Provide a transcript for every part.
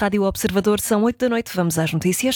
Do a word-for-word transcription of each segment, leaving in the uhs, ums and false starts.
Rádio Observador, são oito da noite. Vamos às notícias.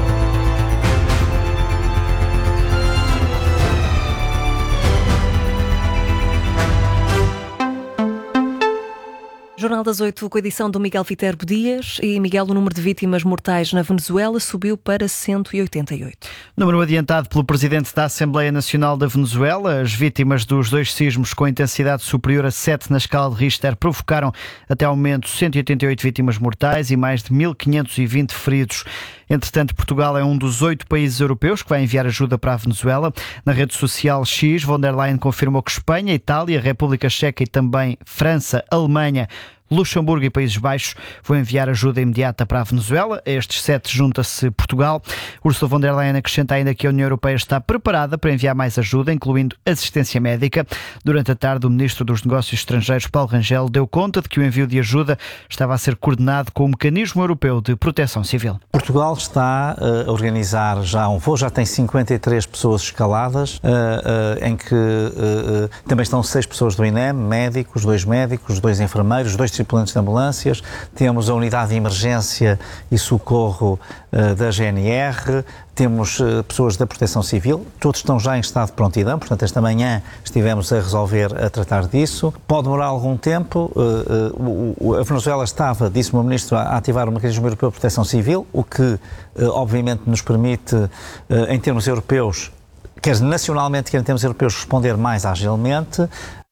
Jornal das oito, com a edição do Miguel Viterbo Dias. E, Miguel, o número de vítimas mortais na Venezuela subiu para cento e oitenta e oito. Número adiantado pelo Presidente da Assembleia Nacional da Venezuela. As vítimas dos dois sismos com intensidade superior a sete na escala de Richter provocaram até ao momento cento e oitenta e oito vítimas mortais e mais de mil quinhentos e vinte feridos. Entretanto, Portugal é um dos oito países europeus que vai enviar ajuda para a Venezuela. Na rede social X, von der Leyen confirmou que Espanha, Itália, República Checa e também França, Alemanha, Luxemburgo e Países Baixos vão enviar ajuda imediata para a Venezuela. A estes sete junta-se Portugal. Ursula von der Leyen acrescenta ainda que a União Europeia está preparada para enviar mais ajuda, incluindo assistência médica. Durante a tarde, o Ministro dos Negócios Estrangeiros, Paulo Rangel, deu conta de que o envio de ajuda estava a ser coordenado com o Mecanismo Europeu de Proteção Civil. Portugal está uh, a organizar já um voo, já tem cinquenta e três pessoas escaladas, uh, uh, em que uh, uh, também estão seis pessoas do I N E M, médicos, dois médicos, dois enfermeiros, dois tripulantes de ambulâncias, temos a unidade de emergência e socorro uh, da G N R, temos uh, pessoas da Proteção Civil, todos estão já em estado de prontidão, portanto esta manhã estivemos a resolver, a tratar disso. Pode demorar algum tempo, uh, uh, a Venezuela estava, disse o meu Ministro, a ativar o Mecanismo Europeu de Proteção Civil, o que uh, obviamente nos permite, uh, em termos europeus, quer nacionalmente, quer em termos europeus, responder mais agilmente.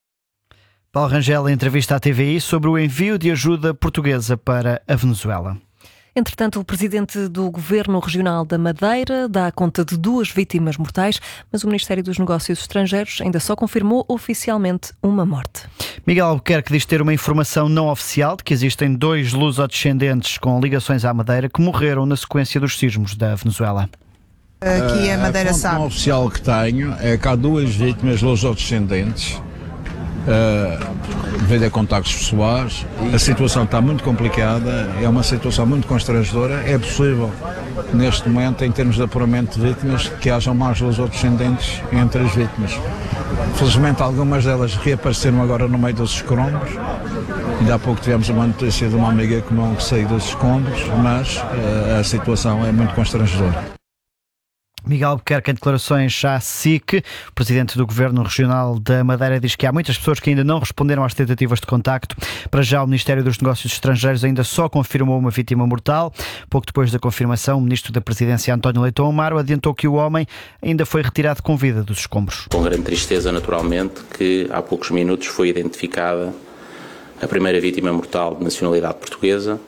Paulo Rangel, em entrevista à T V I sobre o envio de ajuda portuguesa para a Venezuela. Entretanto, o presidente do Governo Regional da Madeira dá conta de duas vítimas mortais, mas o Ministério dos Negócios Estrangeiros ainda só confirmou oficialmente uma morte. Miguel Albuquerque diz ter uma informação não oficial de que existem dois lusodescendentes com ligações à Madeira que morreram na sequência dos sismos da Venezuela. Aqui a Madeira a fonte sabe. não oficial que tenho é que há duas vítimas lusodescendentes. Uh, devido a contactos pessoais, a situação está muito complicada, é uma situação muito constrangedora. É possível, neste momento, em termos de apuramento de vítimas, que hajam mais lusodescendentes entre as vítimas. Felizmente, algumas delas reapareceram agora no meio dos escombros. Ainda há pouco tivemos uma notícia de uma amiga que não saiu dos escombros, mas uh, a situação é muito constrangedora. Miguel Albuquerque, em declarações à S I C, o presidente do Governo Regional da Madeira diz que há muitas pessoas que ainda não responderam às tentativas de contacto. Para já, o Ministério dos Negócios Estrangeiros ainda só confirmou uma vítima mortal. Pouco depois da confirmação, o Ministro da Presidência, António Leitão Amaro, adiantou que o homem ainda foi retirado com vida dos escombros. Com grande tristeza, naturalmente, que há poucos minutos foi identificada a primeira vítima mortal de nacionalidade portuguesa,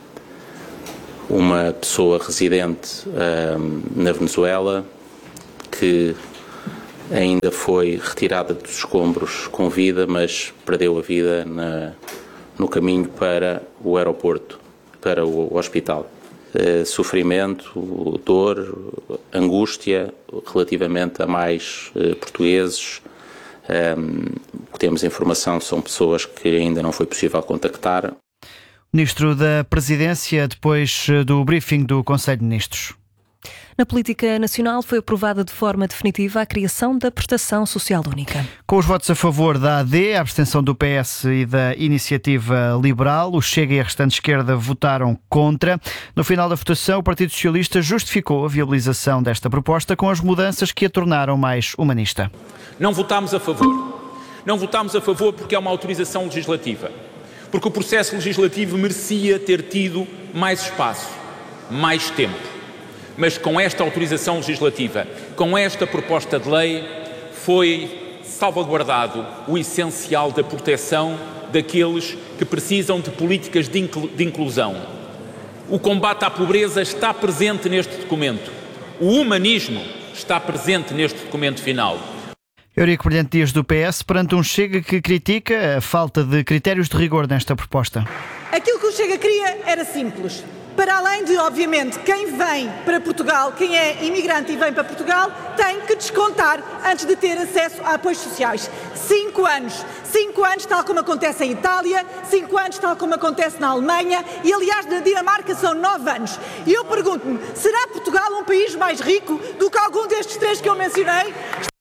uma pessoa residente um, na Venezuela que ainda foi retirada dos escombros com vida, mas perdeu a vida na, no caminho para o aeroporto, para o hospital. Uh, sofrimento, dor, angústia relativamente a mais uh, portugueses. Um, o que temos informação são pessoas que ainda não foi possível contactar. Ministro da Presidência, depois do briefing do Conselho de Ministros. Na política nacional foi aprovada de forma definitiva a criação da Prestação Social Única. Com os votos a favor da A D, a abstenção do P S e da Iniciativa Liberal, o Chega e a restante esquerda votaram contra. No final da votação, o Partido Socialista justificou a viabilização desta proposta com as mudanças que a tornaram mais humanista. Não votámos a favor. Não votámos a favor porque é uma autorização legislativa. Porque o processo legislativo merecia ter tido mais espaço, mais tempo. Mas com esta autorização legislativa, com esta proposta de lei, foi salvaguardado o essencial da proteção daqueles que precisam de políticas de inclusão. O combate à pobreza está presente neste documento. O humanismo está presente neste documento final. Eurico Brilhante Dias, do P S, perante um Chega que critica a falta de critérios de rigor nesta proposta. Aquilo que o Chega queria era simples. Para além de, obviamente, quem vem para Portugal, quem é imigrante e vem para Portugal, tem que descontar antes de ter acesso a apoios sociais. Cinco anos. Cinco anos, tal como acontece em Itália, cinco anos, tal como acontece na Alemanha e, aliás, na Dinamarca são nove anos. E eu pergunto-me, será Portugal um país mais rico do que algum destes três que eu mencionei?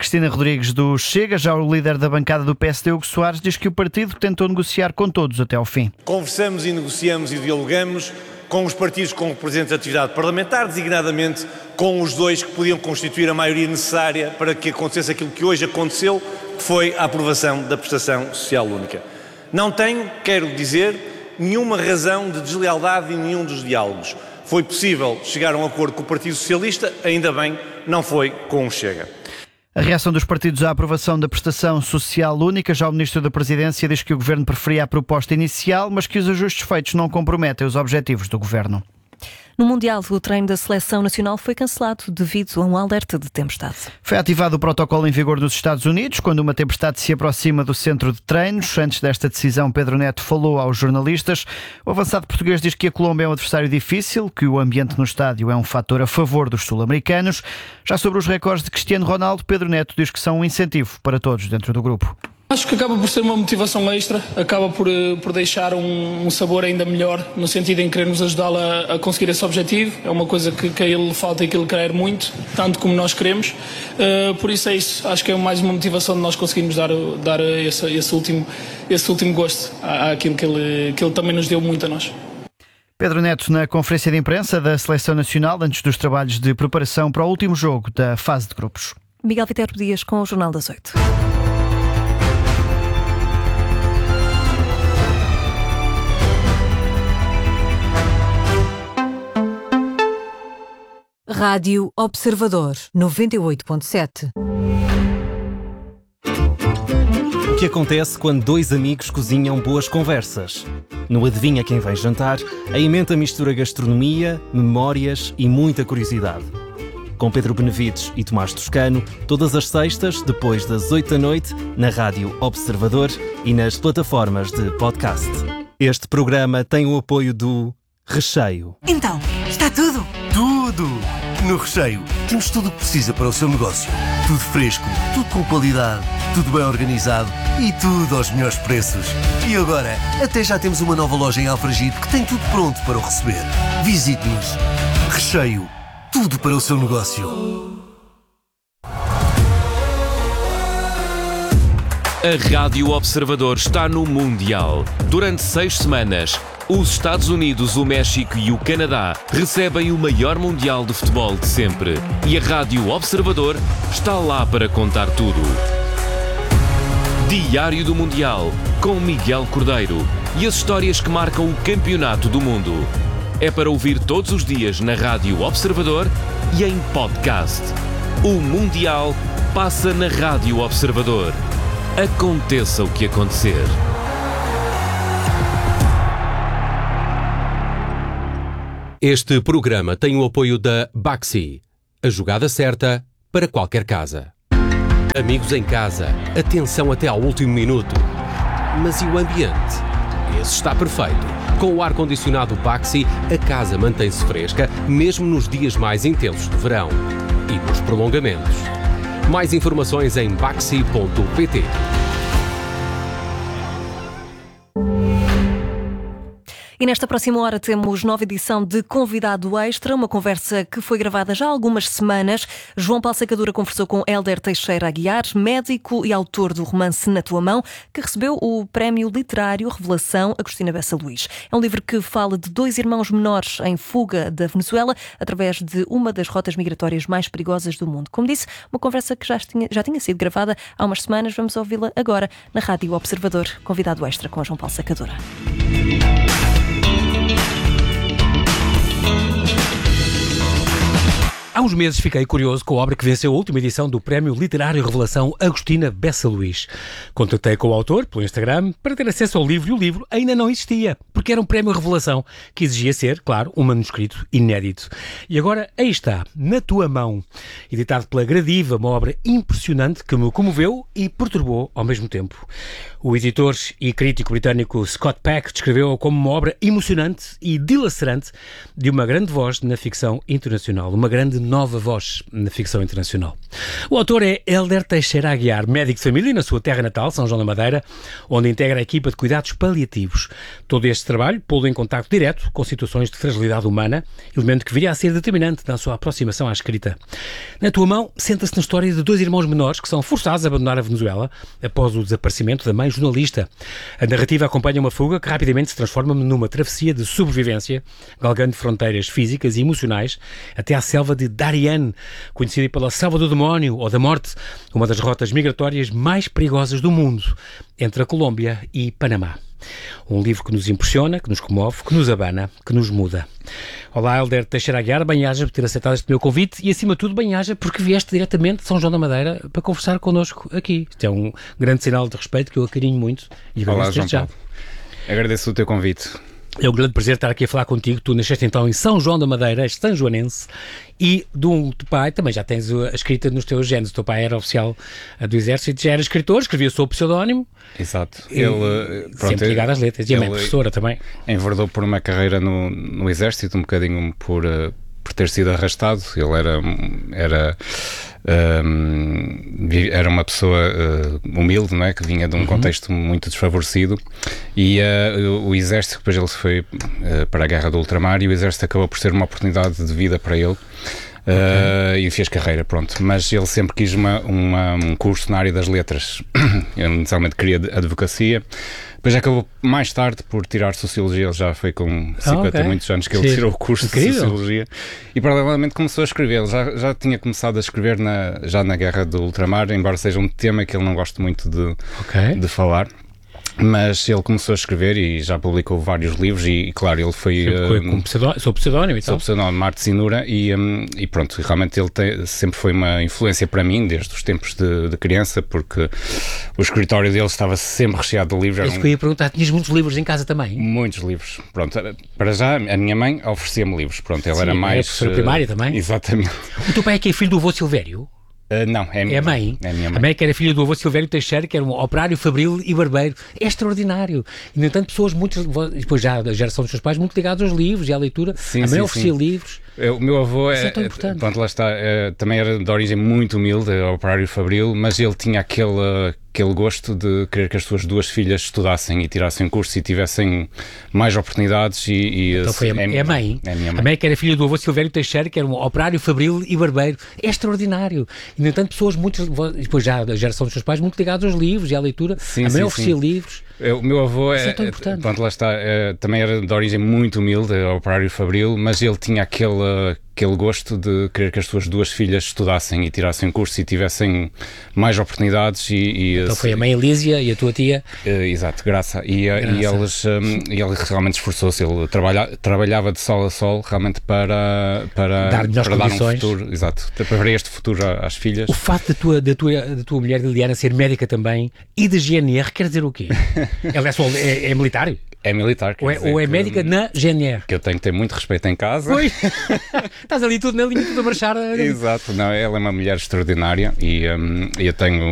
Cristina Rodrigues do Chega, já o líder da bancada do P S D, Hugo Soares, diz que o partido tentou negociar com todos até ao fim. Conversamos e negociamos e dialogamos com os partidos com representantes de atividade parlamentar, designadamente com os dois que podiam constituir a maioria necessária para que acontecesse aquilo que hoje aconteceu, que foi a aprovação da prestação social única. Não tenho, quero dizer, nenhuma razão de deslealdade em nenhum dos diálogos. Foi possível chegar a um acordo com o Partido Socialista, ainda bem, não foi com o Chega. A reação dos partidos à aprovação da prestação social única, já o Ministro da Presidência diz que o Governo preferia a proposta inicial, mas que os ajustes feitos não comprometem os objetivos do Governo. No Mundial, o treino da Seleção Nacional foi cancelado devido a um alerta de tempestade. Foi ativado o protocolo em vigor dos Estados Unidos quando uma tempestade se aproxima do centro de treinos. Antes desta decisão, Pedro Neto falou aos jornalistas. O avançado português diz que a Colômbia é um adversário difícil, que o ambiente no estádio é um fator a favor dos sul-americanos. Já sobre os recordes de Cristiano Ronaldo, Pedro Neto diz que são um incentivo para todos dentro do grupo. Acho que acaba por ser uma motivação extra, acaba por, por deixar um, um sabor ainda melhor, no sentido em querermos ajudá-lo a, a conseguir esse objetivo. É uma coisa que, que a ele falta e que ele quer muito, tanto como nós queremos. Uh, por isso é isso, acho que é mais uma motivação de nós conseguirmos dar, dar esse, esse, último, esse último gosto à, àquilo que ele, que ele também nos deu muito a nós. Pedro Neto na conferência de imprensa da Seleção Nacional antes dos trabalhos de preparação para o último jogo da fase de grupos. Miguel Viterbo Dias com o Jornal das Oito. Rádio Observador, noventa e oito ponto sete. O que acontece quando dois amigos cozinham boas conversas? No Adivinha Quem Vem Jantar, a emenda mistura gastronomia, memórias e muita curiosidade. Com Pedro Benevides e Tomás Toscano, todas as sextas, depois das oito da noite, na Rádio Observador e nas plataformas de podcast. Este programa tem o apoio do Recheio. Então, está tudo? Tudo! No Recheio, temos tudo o que precisa para o seu negócio. Tudo fresco, tudo com qualidade, tudo bem organizado e tudo aos melhores preços. E agora, até já temos uma nova loja em Alfragide que tem tudo pronto para o receber. Visite-nos. Recheio, tudo para o seu negócio. A Rádio Observador está no Mundial. Durante seis semanas, os Estados Unidos, o México e o Canadá recebem o maior Mundial de futebol de sempre. E a Rádio Observador está lá para contar tudo. Diário do Mundial, com Miguel Cordeiro. E as histórias que marcam o campeonato do mundo. É para ouvir todos os dias na Rádio Observador e em podcast. O Mundial passa na Rádio Observador. Aconteça o que acontecer. Este programa tem o apoio da Baxi, a jogada certa para qualquer casa. Amigos em casa, atenção até ao último minuto. Mas e o ambiente? Esse está perfeito. Com o ar-condicionado Baxi, a casa mantém-se fresca, mesmo nos dias mais intensos de verão. E nos prolongamentos. Mais informações em baxi ponto pt. E nesta próxima hora temos nova edição de Convidado Extra, uma conversa que foi gravada já há algumas semanas. João Paulo Sacadura conversou com Hélder Teixeira Aguiar, médico e autor do romance Na Tua Mão, que recebeu o prémio literário Revelação Agostina Bessa Luís. É um livro que fala de dois irmãos menores em fuga da Venezuela através de uma das rotas migratórias mais perigosas do mundo. Como disse, uma conversa que já tinha, já tinha sido gravada há umas semanas. Vamos ouvi-la agora na Rádio Observador. Convidado Extra com João Paulo Sacadura. Há uns meses fiquei curioso com a obra que venceu a última edição do Prémio Literário Revelação Agostina Bessa Luís. Contactei com o autor pelo Instagram para ter acesso ao livro e o livro ainda não existia, porque era um Prémio Revelação que exigia ser, claro, um manuscrito inédito. E agora aí está, Na Tua Mão, editado pela Gradiva, uma obra impressionante que me comoveu e perturbou ao mesmo tempo. O editor e crítico britânico Scott Peck descreveu-a como uma obra emocionante e dilacerante de uma grande voz na ficção internacional, uma grande nova voz na ficção internacional. O autor é Hélder Teixeira Aguiar, médico de família na sua terra natal, São João da Madeira, onde integra a equipa de cuidados paliativos. Todo este trabalho, pô-lo em contacto direto com situações de fragilidade humana, elemento que viria a ser determinante na sua aproximação à escrita. Na tua mão, senta-se na história de dois irmãos menores que são forçados a abandonar a Venezuela após o desaparecimento da mãe jornalista. A narrativa acompanha uma fuga que rapidamente se transforma numa travessia de sobrevivência, galgando fronteiras físicas e emocionais até à selva de Darien, conhecida pela selva do demónio ou da morte, uma das rotas migratórias mais perigosas do mundo, entre a Colômbia e Panamá. Um livro que nos impressiona, que nos comove, que nos abana, que nos muda. Olá, Hélder Teixeira Aguiar, bem-aja por ter aceitado este meu convite e, acima de tudo, bem-aja porque vieste diretamente de São João da Madeira para conversar connosco aqui. Isto é um grande sinal de respeito que eu acarinho muito e Olá, agradeço João já. Paulo. Agradeço o teu convite. É um grande prazer estar aqui a falar contigo. Tu nasceste então em São João da Madeira, és sanjoanense, e do teu pai também já tens a escrita nos teus genes. O teu pai era oficial do Exército, já era escritor, escrevia sob pseudónimo. Exato. Ele, pronto, sempre ligado às letras. E a mãe professora também. Enverdou por uma carreira no, no Exército, um bocadinho por, uh, por ter sido arrastado. Ele era... era Um, era uma pessoa uh, humilde, não é? Que vinha de um uhum. contexto muito desfavorecido e uh, o, o Exército, depois ele foi uh, para a Guerra do Ultramar e o Exército acabou por ser uma oportunidade de vida para ele. Uh, okay. E fez carreira, pronto. Mas ele sempre quis uma, uma, um curso na área das letras. Ele inicialmente queria advocacia. Depois acabou mais tarde por tirar Sociologia. Ele já foi com cinquenta e okay. muitos anos que ele Sim. tirou o curso Incrível. de Sociologia. E paralelamente começou a escrever. Ele já, já tinha começado a escrever na, já na Guerra do Ultramar, embora seja um tema que ele não gosta muito de, okay. de falar. Mas ele começou a escrever e já publicou vários livros e, claro, ele foi... Sempre um, com pseudónimo, sob pseudónimo e tal. Sob pseudónimo, Marte Sinura e, um, e pronto, realmente ele tem, sempre foi uma influência para mim, desde os tempos de, de criança, porque o escritório dele estava sempre recheado de livros. É isso que eu ia perguntar, tinhas muitos livros em casa também? Muitos livros, pronto. Para já, a minha mãe oferecia-me livros, pronto, ele Sim, era mais... é professora primária também? Exatamente. O teu pai é que é filho do avô Silvério? Uh, não, é a minha é a mãe. mãe. É a minha mãe. A mãe que era filha do avô Silvério Teixeira, que era um operário fabril e barbeiro. É extraordinário. E, no entanto, pessoas muito... Depois já da geração dos seus pais, muito ligados aos livros e à leitura. Sim, a mãe sim, oferecia sim. livros. O meu avô Isso é, é tão importante. Pronto, lá está, é, também era de origem muito humilde, operário fabril, mas ele tinha aquele, aquele gosto de querer que as suas duas filhas estudassem e tirassem curso e tivessem mais oportunidades. E, e então foi a, é, é a mãe. É a minha mãe. A mãe que era filha do avô Silvério Teixeira, que era um operário fabril e barbeiro. É extraordinário. E, no entanto, pessoas muito... Depois já da geração dos seus pais, muito ligados aos livros e à leitura. Sim, a mãe sim, oferecia sim. livros. O meu avô Isso é, é tão importante. Pronto, lá está, é, também era de origem muito humilde, operário fabril, mas ele tinha aquele, aquele gosto de querer que as suas duas filhas estudassem e tirassem curso e tivessem mais oportunidades. E, e então foi a mãe Elísia e a tua tia? Uh, exato, Graça. E, Graça. e eles, um, ele realmente esforçou-se, ele trabalha, trabalhava de sol a sol realmente para, para, dar, para dar um futuro, exato, para este futuro às filhas. O facto da tua, da tua, da tua mulher Liliana ser médica também e da G N R quer dizer o quê? Ela é, só, é, é militar? É militar. Ou é, ou é médica que, na G N R? Que eu tenho que ter muito respeito em casa. Pois. Estás ali tudo na linha, tudo a marchar. Exato. Não, ela é uma mulher extraordinária e um, eu tenho